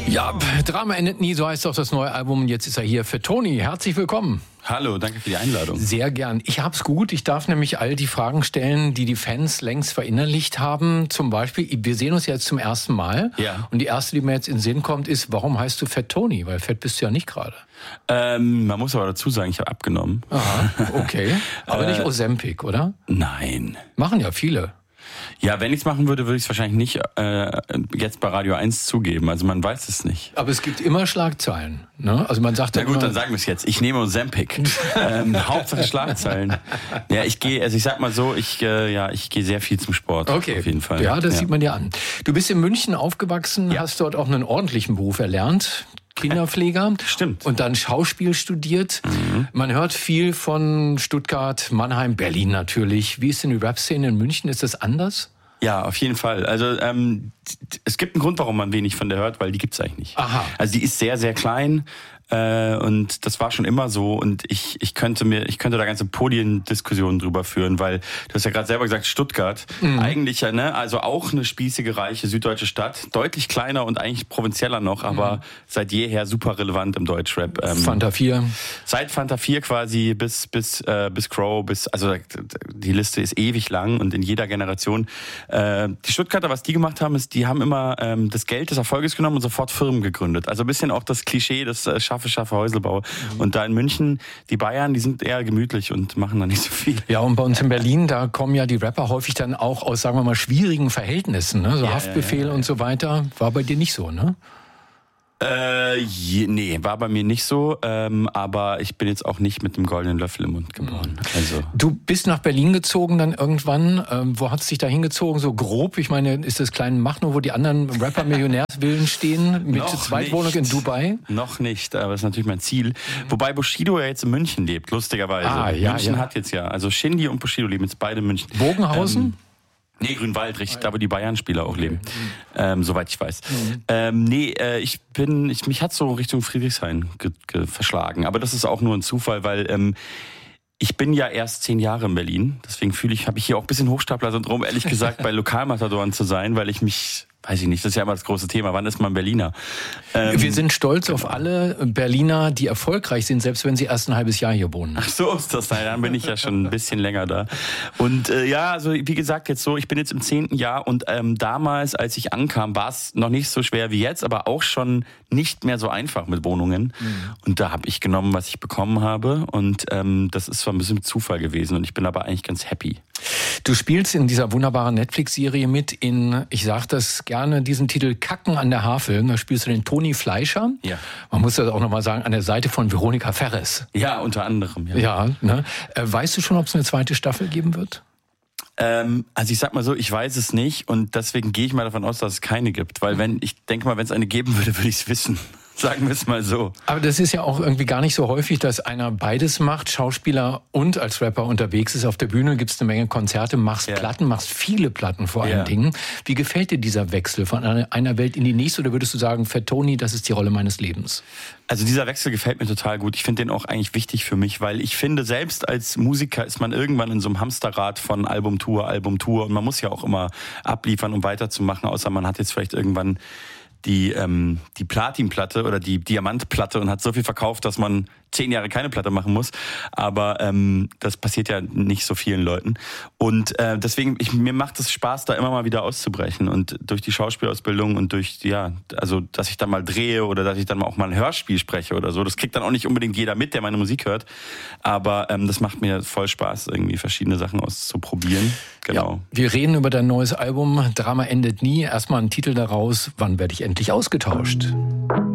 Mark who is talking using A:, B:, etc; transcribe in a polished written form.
A: Ja, Drama endet nie, so heißt auch das neue Album. Jetzt ist er hier für Toni. Herzlich willkommen.
B: Hallo, danke für die Einladung.
A: Sehr gern. Ich hab's gut. Ich darf nämlich all die Fragen stellen, die die Fans längst verinnerlicht haben. Zum Beispiel, wir sehen uns jetzt zum ersten Mal.
B: Ja.
A: Und die erste, die mir jetzt in den Sinn kommt, ist, warum heißt du Fett Toni? Weil fett bist du ja nicht gerade.
B: Man muss aber dazu sagen, ich habe abgenommen.
A: Aha, okay. Aber nicht Ozempic, oder?
B: Nein.
A: Machen ja viele.
B: Ja, wenn ich es machen würde, würde ich es wahrscheinlich nicht jetzt bei Radio 1 zugeben. Also man weiß es nicht.
A: Aber es gibt immer Schlagzeilen. Ne? Also man sagt
B: Na gut,
A: immer,
B: dann sagen wir es jetzt. Ich nehme Ozempic. Hauptsache Schlagzeilen. Ja, ich sag mal so, ich gehe sehr viel zum Sport.
A: Okay.
B: Auf jeden Fall.
A: Ja, das sieht man dir an. Du bist in München aufgewachsen,
B: Ja.
A: hast dort auch einen ordentlichen Beruf erlernt. Kinderpfleger.
B: Stimmt.
A: Und dann Schauspiel studiert. Man hört viel von Stuttgart, Mannheim, Berlin natürlich. Wie ist denn die Rap-Szene in München? Ist das anders?
B: Ja, auf jeden Fall. Also es gibt einen Grund, warum man wenig von der hört, weil die gibt's eigentlich nicht.
A: Aha.
B: Also die ist sehr, sehr klein. Und das war schon immer so, und ich könnte da ganze Podiendiskussionen drüber führen, weil du hast ja gerade selber gesagt, Stuttgart, eigentlich ja, ne, also auch eine spießige, reiche süddeutsche Stadt, deutlich kleiner und eigentlich provinzieller noch, aber seit jeher super relevant im Deutschrap.
A: Fanta 4.
B: Seit Fanta 4 quasi bis Crow, also die Liste ist ewig lang und in jeder Generation. Die Stuttgarter, was die gemacht haben, ist, die haben immer das Geld des Erfolges genommen und sofort Firmen gegründet. Also ein bisschen auch das Klischee des schaffe Häuselbau. Und da in München, die Bayern, die sind eher gemütlich und machen da nicht so viel.
A: Ja, und bei uns in Berlin, da kommen ja die Rapper häufig dann auch aus, sagen wir mal, schwierigen Verhältnissen, ne? So
B: Ja,
A: Haftbefehl und so weiter. War bei dir nicht so, ne?
B: Nee, war bei mir nicht so, aber ich bin jetzt auch nicht mit dem goldenen Löffel im Mund geboren. Also
A: Du bist nach Berlin gezogen dann irgendwann. Wo hat es dich da hingezogen? So grob? Ich meine, ist das Kleinmachnow, wo die anderen Rapper-Millionärsvillen stehen mit
B: Noch
A: Zweitwohnung in
B: nicht.
A: Dubai?
B: Noch nicht, aber das ist natürlich mein Ziel. Wobei Bushido ja jetzt in München lebt, lustigerweise.
A: Ja,
B: München
A: ja.
B: hat jetzt ja, also Shindy und Bushido leben jetzt beide in München.
A: Bogenhausen?
B: Nee, Grünwald, richtig, da wo die Bayern-Spieler auch leben, soweit ich weiß. Mich hat so Richtung Friedrichshain verschlagen, aber das ist auch nur ein Zufall, weil ich bin ja erst 10 Jahre in Berlin, deswegen habe ich hier auch ein bisschen Hochstapler-Syndrom, ehrlich gesagt, bei Lokalmatadoren zu sein, weil ich mich, weiß ich nicht, das ist ja immer das große Thema, wann ist man Berliner?
A: Wir sind stolz auf alle Berliner, die erfolgreich sind, selbst wenn sie erst ein halbes Jahr hier wohnen.
B: Ach so ist das, dann bin ich ja schon ein bisschen länger da. Und also wie gesagt, jetzt so, ich bin jetzt im 10. Jahr und damals, als ich ankam, war es noch nicht so schwer wie jetzt, aber auch schon nicht mehr so einfach mit Wohnungen. Und da habe ich genommen, was ich bekommen habe, und das ist zwar ein bisschen Zufall gewesen, und ich bin aber eigentlich ganz happy.
A: Du spielst in dieser wunderbaren Netflix-Serie mit in, ich sag das gerne, diesen Titel Kacken an der Havel. Da spielst du den Toni Fleischer.
B: Ja.
A: Man muss das auch nochmal sagen, an der Seite von Veronika Ferres.
B: Ja, unter anderem.
A: Ja, ne? Weißt du schon, ob es eine zweite Staffel geben wird?
B: Also ich sag mal so, ich weiß es nicht, und deswegen gehe ich mal davon aus, dass es keine gibt. Weil wenn es eine geben würde, würde ich es wissen. Sagen wir es mal so.
A: Aber das ist ja auch irgendwie gar nicht so häufig, dass einer beides macht, Schauspieler und als Rapper unterwegs ist. Auf der Bühne gibt's eine Menge Konzerte, machst Platten, machst viele Platten vor allen Dingen. Wie gefällt dir dieser Wechsel von einer Welt in die nächste? Oder würdest du sagen, Fett Toni, das ist die Rolle meines Lebens?
B: Also dieser Wechsel gefällt mir total gut. Ich finde den auch eigentlich wichtig für mich, weil ich finde, selbst als Musiker ist man irgendwann in so einem Hamsterrad von Albumtour, und man muss ja auch immer abliefern, um weiterzumachen, außer man hat jetzt vielleicht irgendwann die Platinplatte oder die Diamantplatte und hat so viel verkauft, dass man 10 Jahre keine Platte machen muss. Aber das passiert ja nicht so vielen Leuten. Und deswegen, mir macht es Spaß, da immer mal wieder auszubrechen. Und durch die Schauspielausbildung und durch, also dass ich dann mal drehe oder dass ich dann auch mal ein Hörspiel spreche oder so. Das kriegt dann auch nicht unbedingt jeder mit, der meine Musik hört. Aber das macht mir voll Spaß, irgendwie verschiedene Sachen auszuprobieren. Genau.
A: Ja, wir reden über dein neues Album Drama endet nie. Erstmal ein Titel daraus, wann werde ich endlich ausgetauscht?